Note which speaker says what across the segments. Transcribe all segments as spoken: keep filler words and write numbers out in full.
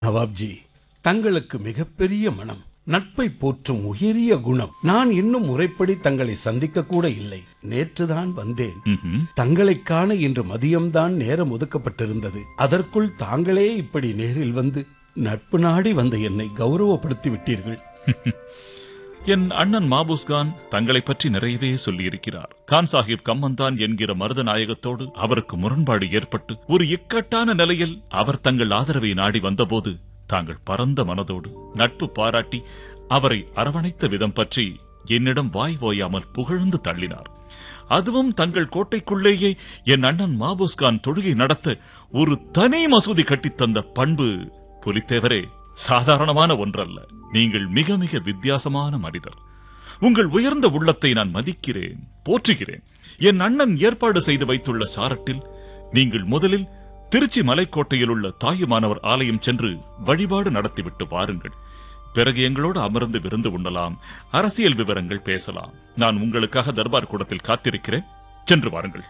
Speaker 1: நவாப்ஜி, தங்களுக்கு மிகப்பெரிய மனம், நட்பை போற்றும் உயரிய குணம். நான் இன்னும் முறைப்படி தங்களை சந்திக்க கூட இல்லை. நேற்றுதான் வந்தேன். தங்களை காண இன்று மதியம்தான் நேரம் ஒதுக்கப்பட்டிருந்தது. அதற்குள் தாங்களே இப்படி நேரில் வந்து நட்பு நாடி வந்த என்னை கௌரவப்படுத்தி விட்டீர்கள்.
Speaker 2: என் அண்ணன் மாபூஸ்கான் தங்களை பற்றி நிறையவே சொல்லியிருக்கிறார். கான் சாஹிப் கம்மந்தான் என்கிற மருதநாயகத்தோடு அவருக்கு முரண்பாடு ஏற்பட்டு ஒரு இக்கட்டான நிலையில் அவர் தங்கள் ஆதரவை நாடி வந்தபோது தாங்கள் பரந்த மனதோடு நட்பு பாராட்டி அவரை அரவணைத்த விதம் பற்றி என்னிடம் வாய் ஓயாமல் புகழ்ந்து தள்ளினார். அதுவும் தங்கள் கோட்டைக்குள்ளேயே என் அண்ணன் மாபூஸ்கான் தொழுகை நடத்த ஒரு தனி மசூதி கட்டித்தந்த பண்பு புலித்தேவரே சாதாரணமான ஒன்றல்ல. நீங்கள் மிக மிக வித்தியாசமான மனிதர். உங்கள் உயர்ந்த உள்ளத்தை நான் மதிக்கிறேன், போற்றுகிறேன். என் அண்ணன் ஏற்பாடு செய்து வைத்துள்ள சாரட்டில் நீங்கள் முதலில் திருச்சி மலைக்கோட்டையில் உள்ள தாயுமானவர் ஆலயம் சென்று வழிபாடு நடத்திவிட்டு வாருங்கள். பிறகு எங்களோடு அமர்ந்து விருந்து உண்ணலாம், அரசியல் விவரங்கள் பேசலாம். நான் உங்களுக்காக தர்பார் கூடத்தில் காத்திருக்கிறேன். சென்று வாருங்கள்.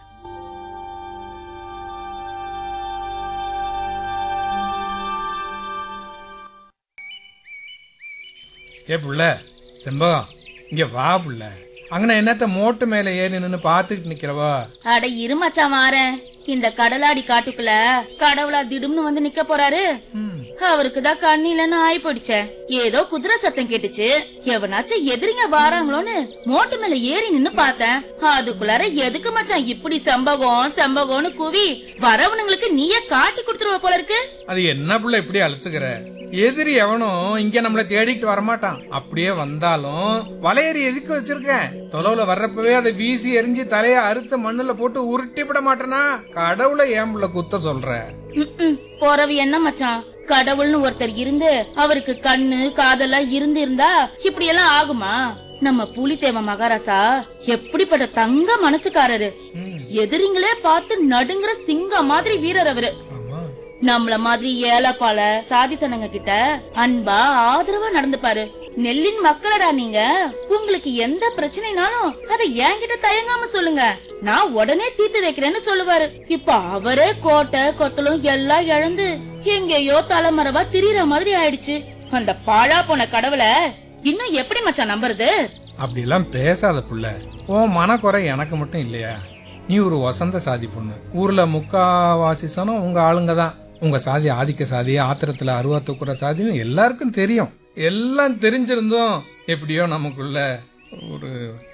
Speaker 3: ஏ புள்ள செம்பகம், இங்க வா புள்ள. அங்கன என்னத்த மோட்டு மேல ஏறி நின்னு பாத்துக்கிட்டு நிக்கிறவா?
Speaker 4: அட இருமாச்சா மாறேன். இந்த கடலாடி காட்டுக்குள்ள கடவுளா திடும்னு வந்து நிக்க போறாரு. அவருக்குதான் கண்ணிலன்னு ஆயி போயிடுச்சே. ஏதோ குதிரை சத்தம் கேட்டுச்சு, எவனாச்சும் எதிரிங்க வாராங்களோன்னு மோட்டு மேல ஏறி நின்னு பார்த்தேன். அதுக்குள்ளார எதுக்கு மச்சான் இப்படி செம்பகம் செம்பகம்னு கூவி வரவனுங்களுக்கு நீயே காட்டி கொடுத்துருவ போல இருக்கு.
Speaker 3: அது என்ன புள்ள இப்படி அழுத்துக்கிற? எதிரி எவனும் இங்க நம்மள தேடிட்டு வரமாட்டான். அப்படியே வந்தாலும் வலையறி எதுக்கு வச்சிருக்கேன்? தொலைவுல வர்றப்பவே அதை வீசி எரிஞ்சு தலைய அறுத்த மண்ணுல போட்டு உருட்டி விட மாட்டேனா? கடவுளை ஏன் புள்ள குத்த சொல்ற?
Speaker 4: போறவி என்ன மச்சான், கடவுள்னு ஒருத்தர் இருந்து அவருக்கு கண்ணு காதெல்லாம் இருந்து இருந்தா இப்படி எல்லாம் ஆகுமா? நம்ம புலித்தேவ மகாராசா எப்படிப்பட்ட தங்க மனசுக்காரரு. எதிரிங்களே பார்த்து நடுங்குற சிங்கம் மாதிரி வீரர் அவரு. நம்மள மாதிரி ஏலப்பால சாதி சனங்க கிட்ட அன்பா ஆதரவா நடந்துப்பாரு. நெல்லின் மக்களடா நீங்க. உங்களுக்கு எந்த பிரச்சனைனாலும் அதை என்கிட்ட தயங்காம சொல்லுங்க, நான் உடனே தீர்த்து வைக்கிறேன்னு சொல்லுவாரு. இப்ப அவரே கோட்டை கொத்தலும் எல்லாம் இழந்து எங்கேயோ தலைமறைவா திரியிற மாதிரி ஆயிடுச்சு. அந்த பாழா போன கடவுளை இன்னும் எப்படி மச்சான் நம்புறது?
Speaker 3: அப்படி எல்லாம் பேசாத புள்ள. உன் மனக்குறை எனக்கு மட்டும் இல்லையா? நீ ஒரு வசந்த சாதி பொண்ணு. ஊர்ல முக்காவாசி சனம் உங்க ஆளுங்க தான். உங்க சாதி ஆதிக்க சாதி, ஆத்திரத்துல அருவாத்துக்குற சாதின்னு எல்லாருக்கும் தெரியும். எல்லாம் தெரிஞ்சிருந்தும் எப்படியோ நமக்குள்ள ஒரு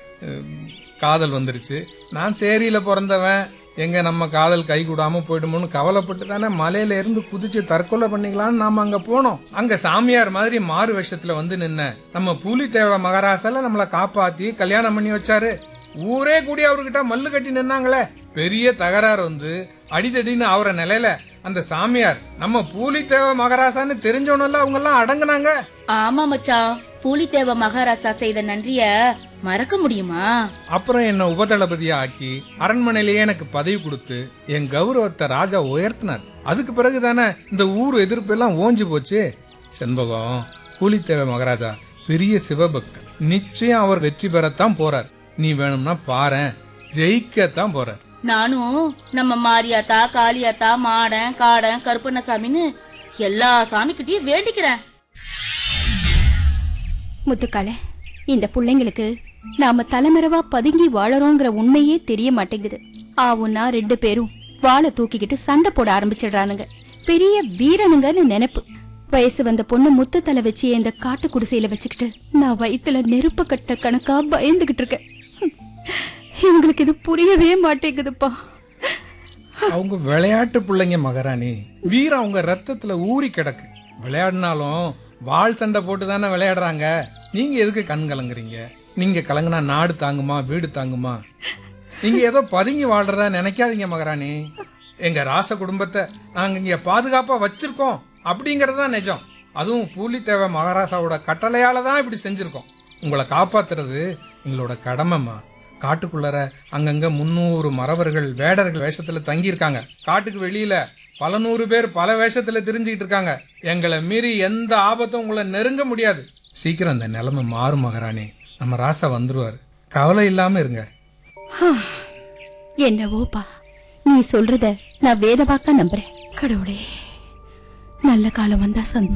Speaker 3: காதல் வந்துருச்சு. நான் சேரியில பிறந்தவன், எங்க நம்ம காதல் கை கூடாம போயிடுமோன்னு கவலைப்பட்டு தானே மலையில இருந்து குதிச்சு தற்கொலை பண்ணிக்கலான்னு நாம அங்க போனோம். அங்க சாமியார் மாதிரி மாறு வேஷத்துல வந்து நின்ன நம்ம புலித்தேவ மகாராசால நம்மள காப்பாத்தி கல்யாணம் பண்ணி வச்சாரு. ஊரே கூடி அவர்கிட்ட மல்லு கட்டி நின்னாங்களே. பெரிய தகராறு வந்து அடிதடின்னு ஆவற நிலையில அந்த சாமியார் நம்ம பூலித்தேவ மகாராசான்னு தெரிஞ்சவனல்ல அவங்க எல்லாம் அடங்குனாங்க.
Speaker 4: ஆமா மச்சான், பூலித்தேவ மகாராசா செய்த நன்றிய மறக்க முடியுமா?
Speaker 3: அப்புறம் என்ன உபதளபதியா ஆக்கி அரண்மனையிலேயே எனக்கு பதவி கொடுத்து என் கௌரவத்தை ராஜா உயர்த்தினார். அதுக்கு பிறகுதானே இந்த ஊர் எதிர்ப்பு எல்லாம் ஓஞ்சு போச்சு. செண்பகம், பூலித்தேவ மகாராஜா பெரிய சிவபக்தர். நிச்சயம் அவர் வெற்றி பெறத்தான் போறார். நீ வேணும்னா பாரேன், ஜெயிக்கத்தான் போறார்.
Speaker 4: நானும் நம்ம மாரியாத்தா, காளியாத்தா, மாடன், காடன், கருப்பண்ணசாமின்னு எல்லா சாமிக்கிட்டையும் வேண்டிக்கிறேன்.
Speaker 5: முத்துக்கால, இந்த பிள்ளைங்களுக்கு நாம தலைமறைவா பதுங்கி வாழறோங்கிற உண்மையே தெரிய மாட்டேங்குது. ஆவுன்னா ரெண்டு பேரும் வாழை தூக்கிக்கிட்டு சண்டை போட ஆரம்பிச்சிடுறானுங்க. பெரிய வீரனுங்கன்னு நினைப்பு. வயசு வந்த பொண்ணு முத்து தலை வச்சு இந்த காட்டு குடிசையில வச்சுக்கிட்டு நான் வயித்துல நெருப்பு கட்ட கணக்கா பயந்துகிட்டு இருக்கேன். இவங்களுக்கு இது புரியவே மாட்டேங்குதுப்பா.
Speaker 3: அவங்க விளையாட்டு பிள்ளைங்க மகாராணி. வீரம் அவங்க ரத்தத்துல ஊறி கிடக்கு. விளையாடினாலும் வாள் சண்டை போட்டு தானே விளையாடுறாங்க. நீங்க எதுக்கு கண் கலங்குறீங்க? நீங்க கலங்குனா நாடு தாங்குமா, வீடு தாங்குமா? நீங்க ஏதோ பதுங்கி வாழ்றதா நினைக்காதீங்க மகாராணி. எங்க ராச குடும்பத்தை நாங்க இங்க பாதுகாப்பா வச்சிருக்கோம் அப்படிங்கறதுதான் நிஜம். அதுவும் பூலித்தேவ மகாராசாவோட கட்டளையால தான் இப்படி செஞ்சிருக்கோம். உங்களை காப்பாத்துறது எங்களோட கடமைமா. காட்டுக்குள்ளற அங்கங்க முன்னூறு மறவர்கள் வேடர்கள் வேஷத்துல தங்கி இருக்காங்க. காட்டுக்கு வெளியில பல நூறு பேர் பல வேஷத்துல தெரிஞ்சுக்கிட்டு இருக்காங்க. எங்களை மீறி எந்த ஆபத்தும் உங்களை நெருங்க முடியாது. சீக்கிரம் அந்த நிலைமை மாறும் மகாராணி. நம்ம ராசா வந்துருவாரு, கவலை இல்லாம இருங்க.
Speaker 5: என்னவோப்பா, நீ சொல்றத நான் வேதவாக்கா நம்புறேன். கடவுளே, நல்ல காலம் வந்தா சந்தோஷம்.